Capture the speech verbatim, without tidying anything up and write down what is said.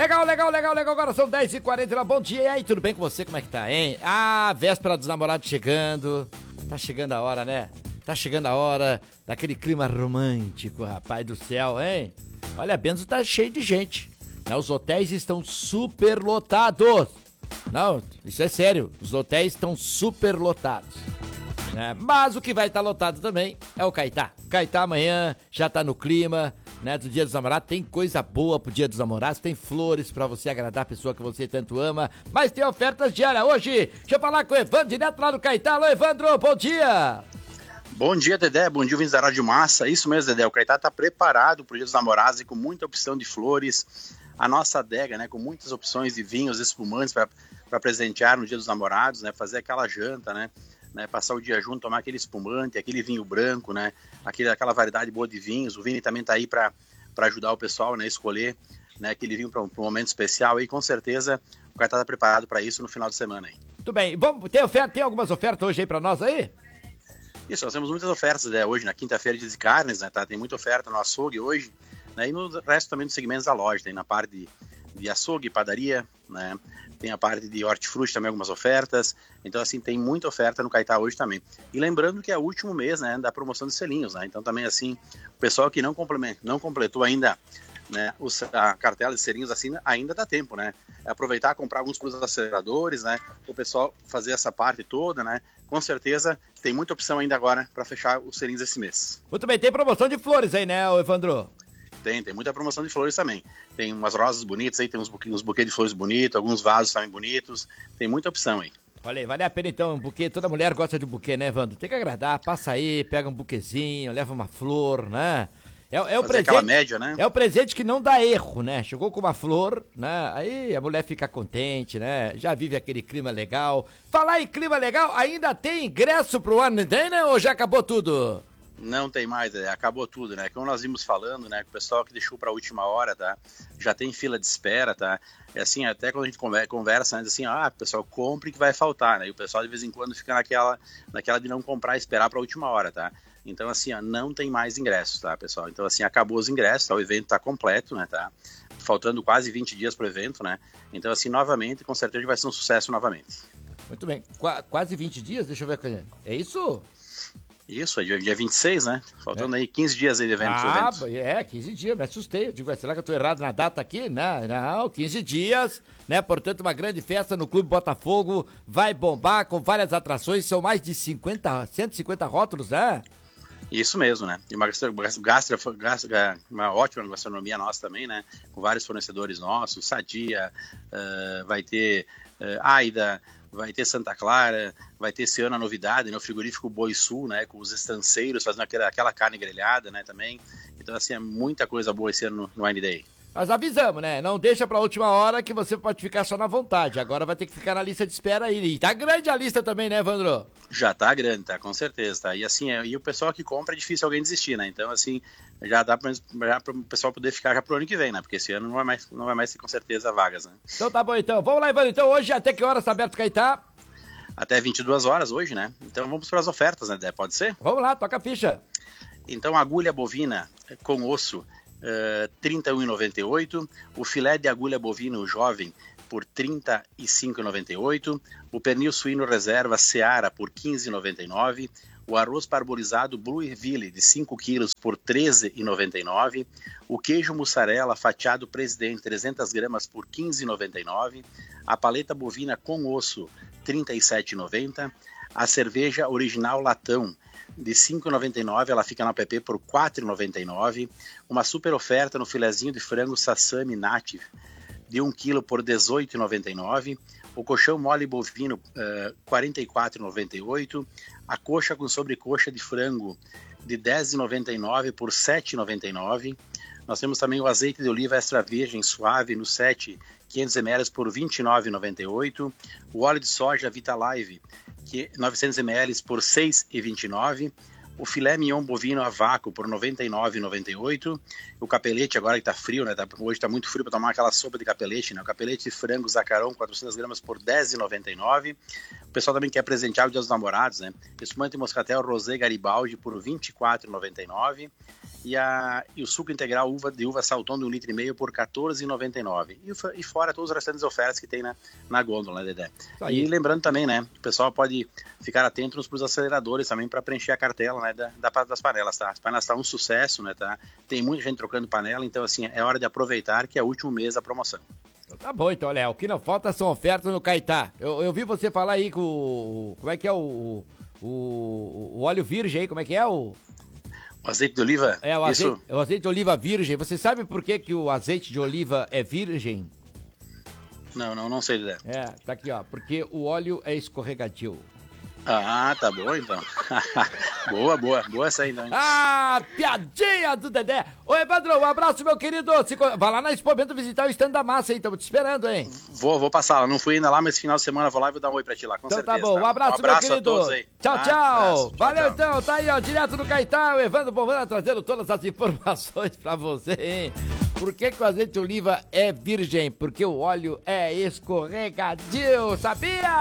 Legal, legal, legal, legal. Agora são dez e quarenta. Bom dia. E aí, tudo bem com você? Como é que tá, hein? Ah, véspera dos namorados chegando. Tá chegando a hora, né? Tá chegando a hora daquele clima romântico, rapaz do céu, hein? Olha, a Benzo tá cheio de gente. Né? Os hotéis estão super lotados. Não, isso é sério. Os hotéis estão super lotados. Né? Mas o que vai estar lotado também é o Caetá. O Caetá amanhã já tá no clima, né, do Dia dos Namorados. Tem coisa boa pro Dia dos Namorados, tem flores pra você agradar a pessoa que você tanto ama, mas tem ofertas diárias. Hoje, deixa eu falar com o Evandro, direto lá do Caetá. Alô, Evandro, bom dia! Bom dia, Dedé, bom dia, ouvintes da Rádio Massa. Isso mesmo, Dedé, o Caetá tá preparado pro Dia dos Namorados e com muita opção de flores. A nossa adega, né, com muitas opções de vinhos, espumantes para presentear no Dia dos Namorados, né, fazer aquela janta, né, né, passar o dia junto, tomar aquele espumante, aquele vinho branco, né, aquele, aquela variedade boa de vinhos. O Vini também tá aí para ajudar o pessoal, né, a escolher, né, aquele vinho para um, um momento especial, e com certeza o Caetá tá preparado para isso no final de semana aí. Tudo bem, vamos, tem, oferta, tem algumas ofertas hoje aí para nós aí? Isso, nós temos muitas ofertas, né, hoje, na quinta-feira de carnes, né, tá, tem muita oferta no açougue hoje, né, e no resto também dos segmentos da loja. Tem na parte de, de açougue, padaria, né, tem a parte de hortifruti também, algumas ofertas. Então, assim, tem muita oferta no Caetá hoje também. E lembrando que é o último mês, né, da promoção de selinhos, né, então também, assim, o pessoal que não, não completou ainda, né, os, a cartela de selinhos, assim, ainda dá tempo, né, é aproveitar, comprar alguns para os aceleradores, né, o pessoal fazer essa parte toda, né, com certeza tem muita opção ainda agora para fechar os selinhos esse mês. Muito bem, tem promoção de flores aí, né, Evandro? Tem, tem muita promoção de flores também. Tem umas rosas bonitas aí, tem uns, buquê, uns buquês de flores bonitos, alguns vasos também bonitos. Tem muita opção aí. Olha aí, vale a pena então um buquê. Toda mulher gosta de buquê, né, Evandro? Tem que agradar, passa aí, pega um buquezinho, leva uma flor, né? É, é o presente, aquela média, né? É o presente que não dá erro, né? Chegou com uma flor, né? Aí a mulher fica contente, né? Já vive aquele clima legal. Falar em clima legal, ainda tem ingresso pro ano, tem, né? Ou já acabou tudo? Não tem mais, é, acabou tudo, né? Como nós vimos falando, né? O pessoal que deixou para a última hora, tá? Já tem fila de espera, tá? É assim, até quando a gente conversa, né, assim, ah, pessoal, compre que vai faltar, né? E o pessoal de vez em quando fica naquela, naquela de não comprar e esperar para a última hora, tá? Então, assim, ó, não tem mais ingressos, tá, pessoal? Então, assim, acabou os ingressos, tá? O evento tá completo, né, tá? Faltando quase vinte dias pro evento, né? Então, assim, novamente, com certeza vai ser um sucesso novamente. Muito bem. Qu- quase vinte dias? Deixa eu ver. É isso? Isso, é dia, dia vinte e seis, né? Faltando é. aí quinze dias aí de evento. Ah, é, quinze dias, me assustei. Eu digo, será que eu tô errado na data aqui? Não, não, quinze dias, né? Portanto, uma grande festa no Clube Botafogo, vai bombar com várias atrações, são mais de cinquenta, cento e cinquenta rótulos, né? Isso mesmo, né? E uma, gastro, gastro, gastro, uma ótima gastronomia nossa também, né? Com vários fornecedores nossos, Sadia, uh, vai ter uh, Aida, vai ter Santa Clara, vai ter esse ano a novidade, né? O frigorífico Boi Sul, né? Com os estanceiros fazendo aquela, aquela carne grelhada, né? Também. Então, assim, é muita coisa boa esse ano no, no Wine Day. Nós avisamos, né? Não deixa pra última hora que você pode ficar só na vontade. Agora vai ter que ficar na lista de espera aí. E tá grande a lista também, né, Evandro? Já tá grande, tá? Com certeza, tá? E assim, é, e o pessoal que compra é difícil alguém desistir, né? Então, assim, já dá pra, já pra o pessoal poder ficar já pro ano que vem, né? Porque esse ano não vai mais, não vai mais ter com certeza vagas, né? Então tá bom, então. Vamos lá, Evandro. Então hoje até que horas tá aberto o Caetá? Até vinte e duas horas hoje, né? Então vamos para as ofertas, né, Dé? Pode ser? Vamos lá, toca a ficha. Então, agulha bovina com osso, uh, trinta e um reais e noventa e oito centavos. O filé de agulha bovina jovem por trinta e cinco reais e noventa e oito centavos. O pernil suíno reserva Seara por quinze reais e noventa e nove centavos. O arroz parbolizado Blueville de cinco quilos por treze reais e noventa e nove centavos. O queijo mussarela fatiado Presidente trezentas gramas por quinze reais e noventa e nove centavos. A paleta bovina com osso trinta e sete reais e noventa centavos. A cerveja original latão de cinco reais e noventa e nove centavos, ela fica na app por quatro reais e noventa e nove centavos. Uma super oferta no filezinho de frango Sassami Native de um quilo por dezoito reais e noventa e nove centavos. O colchão mole bovino uh, quarenta e quatro reais e noventa e oito centavos. A coxa com sobrecoxa de frango de dez reais e noventa e nove centavos por sete reais e noventa e nove centavos. Nós temos também o azeite de oliva extra virgem suave no sete, quinhentos mililitros por vinte e nove reais e noventa e oito centavos. O óleo de soja Vita Live, que novecentos mililitros por seis reais e vinte e nove centavos. O filé mignon bovino a vácuo por noventa e nove reais e noventa e oito centavos. O capelete, agora que tá frio, né? Tá, hoje tá muito frio para tomar aquela sopa de capelete, né? O capelete de frango zacarão, quatrocentas gramas por dez reais e noventa e nove centavos. O pessoal também quer presentear o Dia dos Namorados, né? Espumante moscatel rosé Garibaldi por vinte e quatro reais e noventa e nove centavos. E, a, e o suco integral uva, de uva Salton de um litro e meio por quatorze reais e noventa e nove centavos. E, e fora todos os restantes ofertas que tem na, na gôndola, né, Dedé? E lembrando também, né? O pessoal pode ficar atento nos pros aceleradores também para preencher a cartela, né, da, da, das panelas, tá? As panelas estão um sucesso, né, tá? Tem muita gente trocando panela, então assim, é hora de aproveitar que é o último mês da promoção. Tá bom, então, Léo. O que não falta são ofertas no Caetá. Eu, eu vi você falar aí com o... Como é que é o... O, o óleo virgem aí, como é que é o... O azeite de oliva? É, o Isso... azeite, o azeite de oliva virgem. Você sabe por que, que o azeite de oliva é virgem? Não, não, não sei, Dedé. É, tá aqui, ó. Porque o óleo é escorregadio. Ah, tá bom então. boa, boa, boa essa aí então. Ah, piadinha do Dedé. Ô, Evandro, um abraço, meu querido. Se... Vai lá na Expo Bento visitar o stand da massa aí, estamos te esperando, hein? Vou, vou passar lá. Não fui ainda lá, mas final de semana vou lá e vou dar um oi pra ti lá, com então certeza. Tá bom, um abraço, um abraço meu querido. A todos aí. Tchau, ah, tchau. Abraço. Valeu, tchau, então. Tá aí, ó, direto do Caetá, o Evandro Bovana trazendo todas as informações pra você, hein? Por que, que o azeite de oliva é virgem? Porque o óleo é escorregadio, sabia?